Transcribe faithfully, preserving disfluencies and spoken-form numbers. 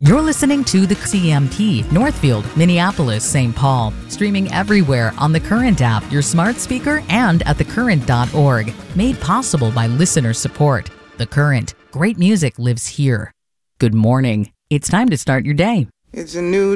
You're listening to the C M P, Northfield, Minneapolis, Saint Paul. Streaming everywhere on the Current app, your smart speaker, and at the current dot org. Made possible by listener support. The Current. Great music lives here. Good morning. It's time to start your day. It's a new